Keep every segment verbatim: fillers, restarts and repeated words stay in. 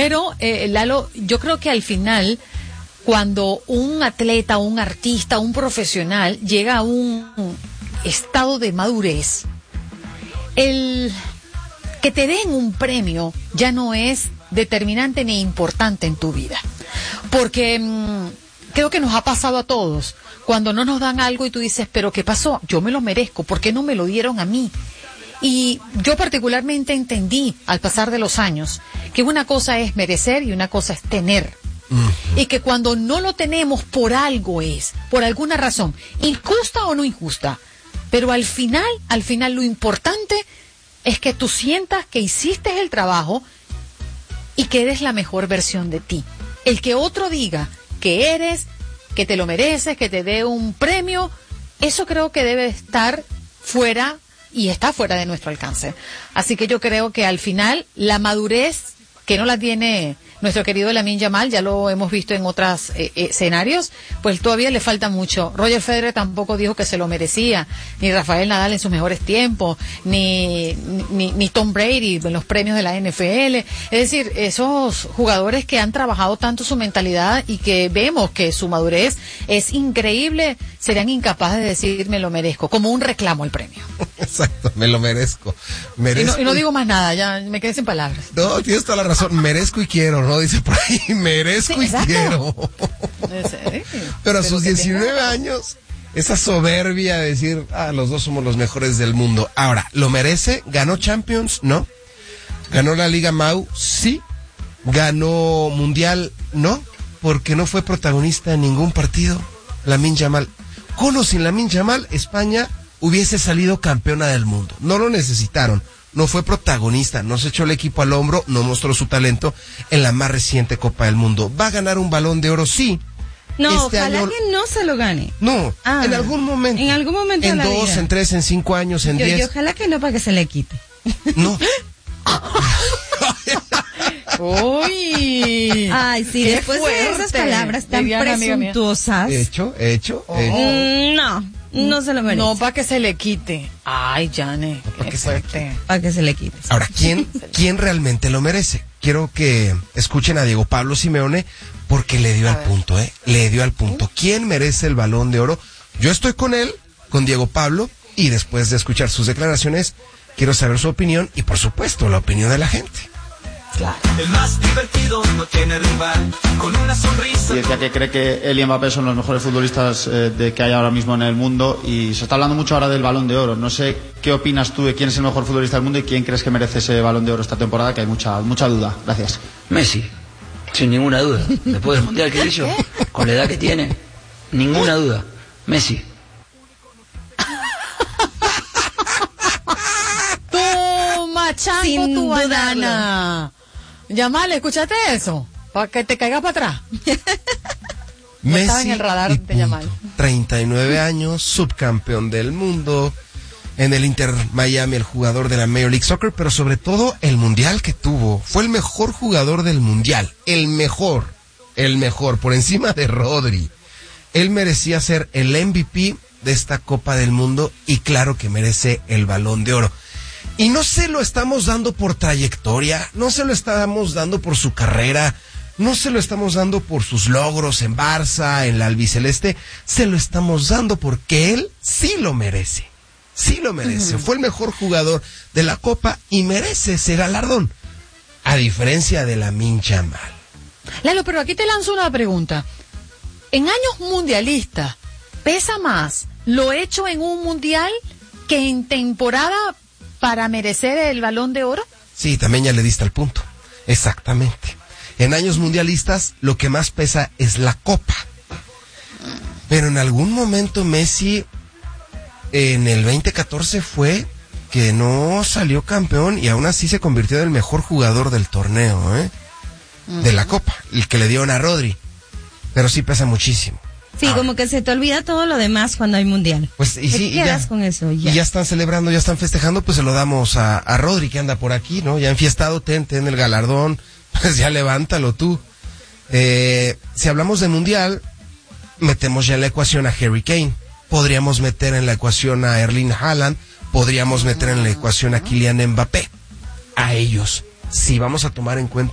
Pero, eh, Lalo, yo creo que al final, cuando un atleta, un artista, un profesional llega a un estado de madurez, el que te den un premio ya no es determinante ni importante en tu vida. Porque mmm, creo que nos ha pasado a todos. Cuando no nos dan algo y tú dices, ¿pero qué pasó? Yo me lo merezco, ¿por qué no me lo dieron a mí? Y yo particularmente entendí, al pasar de los años, que una cosa es merecer y una cosa es tener. Uh-huh. Y que cuando no lo tenemos, por algo es, por alguna razón, injusta o no injusta. Pero al final, al final lo importante es que tú sientas que hiciste el trabajo y que eres la mejor versión de ti. El que otro diga que eres, que te lo mereces, que te dé un premio, eso creo que debe estar fuera y está fuera de nuestro alcance. Así que yo creo que al final la madurez, que no la tiene nuestro querido Lamine Yamal, ya lo hemos visto en otros eh, escenarios, pues todavía le falta mucho. Roger Federer tampoco dijo que se lo merecía, ni Rafael Nadal en sus mejores tiempos, ni, ni, ni Tom Brady en los premios de la N F L. Es decir, esos jugadores que han trabajado tanto su mentalidad y que vemos que su madurez es increíble, serían incapaces de decir me lo merezco, como un reclamo al premio. Exacto, me lo merezco. merezco y, no, y no digo más nada, ya me quedé sin palabras. No, tienes toda la razón, merezco y quiero, ¿no? Dice por ahí, merezco sí, y exacto. quiero. Pero a sus diecinueve años, esa soberbia de decir, ah, los dos somos los mejores del mundo. Ahora, ¿lo merece? ¿Ganó Champions? No. ¿Ganó la Liga M A U? Sí. ¿Ganó Mundial? No, porque no fue protagonista en ningún partido. Lamine Yamal. Con o sin Lamine Yamal, España hubiese salido campeona del mundo. No lo necesitaron. No fue protagonista, no se echó el equipo al hombro, no mostró su talento en la más reciente Copa del Mundo. ¿Va a ganar un Balón de Oro? Sí. No, este ojalá año... que no se lo gane. No, ah, en algún momento. En algún momento En de la dos, vida. en tres, en cinco años, en yo, diez. Yo ojalá que no, para que se le quite. No. Uy. Ay, sí, después fuerte. de esas palabras tan Dirían, presuntuosas. Hecho, hecho, oh. hecho. Mm, no. No se lo merece. No, para que se le quite. Ay, Jane, para qué fuerte. Para que se le quite. Ahora, ¿quién, ¿quién realmente lo merece? Quiero que escuchen a Diego Pablo Simeone porque le dio a al ver. punto, ¿eh? Le dio al punto. ¿Quién merece el Balón de Oro? Yo estoy con él, con Diego Pablo, y después de escuchar sus declaraciones, quiero saber su opinión y, por supuesto, la opinión de la gente. Claro. El más divertido no tiene rival, con una sonrisa. Y decía que cree que él y Mbappé son los mejores futbolistas eh, de que hay ahora mismo en el mundo, y se está hablando mucho ahora del Balón de Oro. No sé qué opinas tú de quién es el mejor futbolista del mundo y quién crees que merece ese Balón de Oro esta temporada, que hay mucha mucha duda. Gracias. Messi, sin ninguna duda. Después del Mundial que hizo, con la edad que tiene, ninguna duda. Messi. Toma, chango, Sin tu dudarlo. banana. Yamal, ¿escuchaste eso? Para que te caigas para atrás. No Messi estaba en el radar de Yamal. treinta y nueve años, subcampeón del mundo, en el Inter Miami, el jugador de la Major League Soccer, pero sobre todo el mundial que tuvo. Fue el mejor jugador del mundial, el mejor, el mejor, por encima de Rodri. Él merecía ser el M V P de esta Copa del Mundo y claro que merece el Balón de Oro. Y no se lo estamos dando por trayectoria, no se lo estamos dando por su carrera, no se lo estamos dando por sus logros en Barça, en la albiceleste, se lo estamos dando porque él sí lo merece, sí lo merece. Uh-huh. Fue el mejor jugador de la Copa y merece ese galardón, a diferencia de Lamine Yamal. Lalo, pero aquí te lanzo una pregunta. En años mundialistas, ¿pesa más lo hecho en un mundial que en temporada para merecer el Balón de Oro? Sí, también ya le diste al punto. Exactamente. En años mundialistas, lo que más pesa es la Copa. Pero en algún momento Messi, en el veinte catorce fue que no salió campeón y aún así se convirtió en el mejor jugador del torneo, ¿eh? Uh-huh. De la Copa, el que le dieron a Rodri. Pero sí pesa muchísimo. Sí, ah. como que se te olvida todo lo demás cuando hay mundial. Pues y te sí, quedas ya, con eso. Ya. Y ya están celebrando, ya están festejando, pues se lo damos a, a Rodri que anda por aquí, ¿no? Ya enfiestado, ten, ten el galardón, pues ya levántalo tú. Eh, si hablamos de mundial, metemos ya en la ecuación a Harry Kane, podríamos meter en la ecuación a Erling Haaland, podríamos meter en la ecuación a Kylian Mbappé. A ellos, si vamos a tomar en cuenta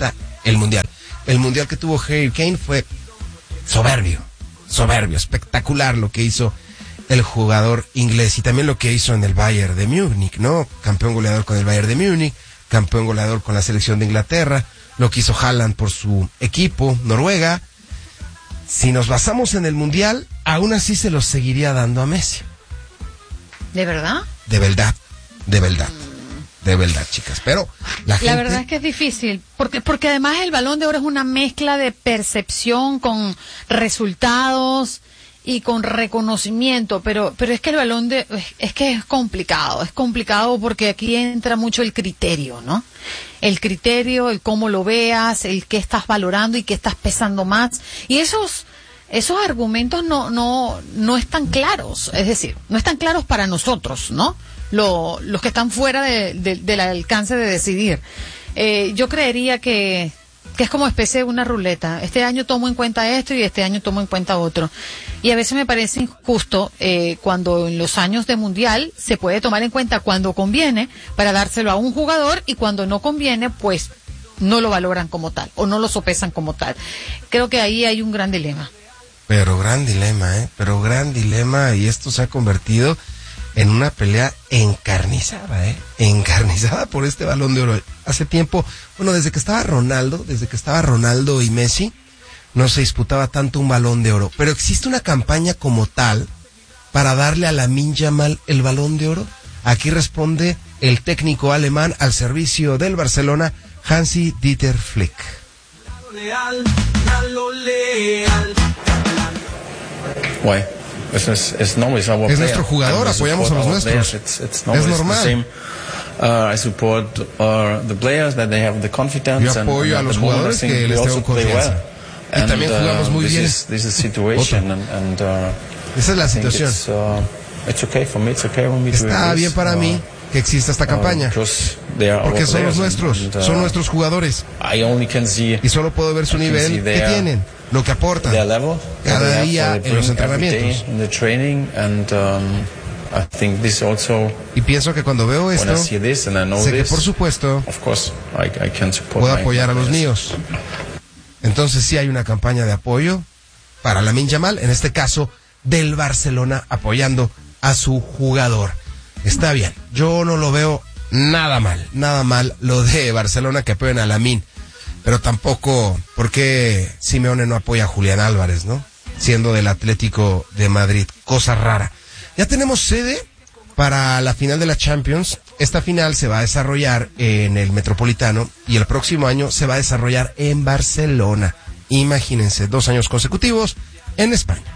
el mundial. El mundial que tuvo Harry Kane fue soberbio, soberbio, espectacular lo que hizo el jugador inglés y también lo que hizo en el Bayern de Múnich, ¿no? Campeón goleador con el Bayern de Múnich, campeón goleador con la selección de Inglaterra, lo que hizo Haaland por su equipo, Noruega. Si nos basamos en el mundial, aún así se los seguiría dando a Messi. ¿De verdad? De verdad, de verdad. De verdad, chicas, pero la gente... La verdad es que es difícil, porque porque además el Balón de Oro es una mezcla de percepción con resultados y con reconocimiento, pero pero es que el Balón de... es que es complicado, es complicado porque aquí entra mucho el criterio, ¿no? El criterio, el cómo lo veas, el qué estás valorando y qué estás pesando más, y esos... esos argumentos no no no están claros, es decir, no están claros para nosotros, ¿no? Lo, los que están fuera de, de, del alcance de decidir. Eh, yo creería que, que es como especie de una ruleta. Este año tomo en cuenta esto y este año tomo en cuenta otro. Y a veces me parece injusto eh, cuando en los años de mundial se puede tomar en cuenta cuando conviene para dárselo a un jugador y cuando no conviene, pues no lo valoran como tal o no lo sopesan como tal. Creo que ahí hay un gran dilema. Pero gran dilema, ¿eh? Pero gran dilema y esto se ha convertido en una pelea encarnizada, ¿eh? Encarnizada por este Balón de Oro. Hace tiempo, bueno, desde que estaba Ronaldo, desde que estaba Ronaldo y Messi, no se disputaba tanto un Balón de Oro. Pero existe una campaña como tal para darle a Lamine Yamal el Balón de Oro. Aquí responde el técnico alemán al servicio del Barcelona, Hansi Dieter Flick. Leal, Lalo Leal. Why? Es, es, es, no, es, es nuestro jugador, apoyamos a los nuestros. It's, it's no, es it's normal. Uh, I support uh, the players that they have the confidence. Yo apoyo and, and a los jugadores que les tengo confianza. Well. Y and, también jugamos muy uh, bien. This is, this is situation and, and, uh, Esa es la situación. It's, uh, it's okay for me, it's okay for me Está to bien para uh, mí que exista esta campaña. Uh, porque son los nuestros, and, uh, son nuestros jugadores. I only can see, y solo puedo ver su nivel que tienen, lo que aportan level, cada día en los entrenamientos. I think this also, y pienso que cuando veo esto, sé this que por supuesto of course, I, I can puedo apoyar a los míos. Entonces sí hay una campaña de apoyo para Lamine Yamal, en este caso del Barcelona, apoyando a su jugador. Está bien, yo no lo veo nada mal, nada mal lo de Barcelona que apoyen a Lamine, pero tampoco, ¿por qué Simeone no apoya a Julián Álvarez, no? Siendo del Atlético de Madrid, cosa rara. Ya tenemos sede para la final de la Champions. Esta final se va a desarrollar en el Metropolitano y el próximo año se va a desarrollar en Barcelona. Imagínense, dos años consecutivos en España.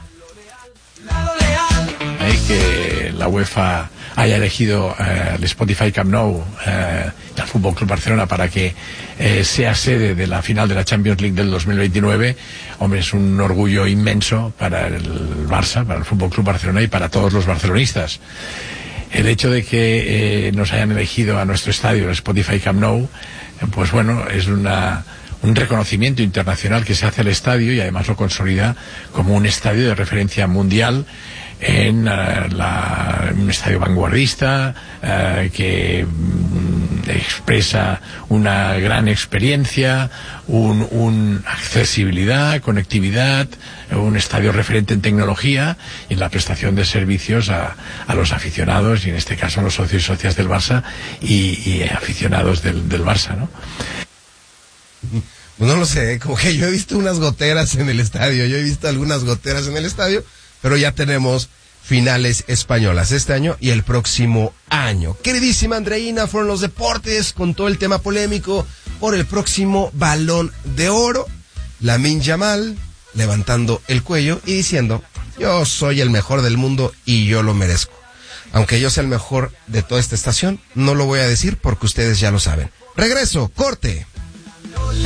Hay que la UEFA haya elegido eh, el Spotify Camp Nou eh, y al Fútbol Club Barcelona para que eh, sea sede de la final de la Champions League del dos mil veintinueve, hombre, es un orgullo inmenso para el Barça, para el Fútbol Club Barcelona y para todos los barcelonistas. El hecho de que eh, nos hayan elegido a nuestro estadio, el Spotify Camp Nou, eh, pues bueno, es una un reconocimiento internacional que se hace al estadio y además lo consolida como un estadio de referencia mundial en uh, la, un estadio vanguardista uh, que mm, expresa una gran experiencia, un, un accesibilidad, conectividad, un estadio referente en tecnología y en la prestación de servicios a, a los aficionados y en este caso a los socios y socias del Barça y, y aficionados del, del Barça, ¿no? No lo sé, como que yo he visto unas goteras en el estadio, yo he visto algunas goteras en el estadio, pero ya tenemos finales españolas este año y el próximo año. Queridísima Andreina, fueron los deportes con todo el tema polémico por el próximo Balón de Oro. Lamine Yamal levantando el cuello y diciendo, yo soy el mejor del mundo y yo lo merezco. Aunque yo sea el mejor de toda esta estación, no lo voy a decir porque ustedes ya lo saben. Regreso, corte.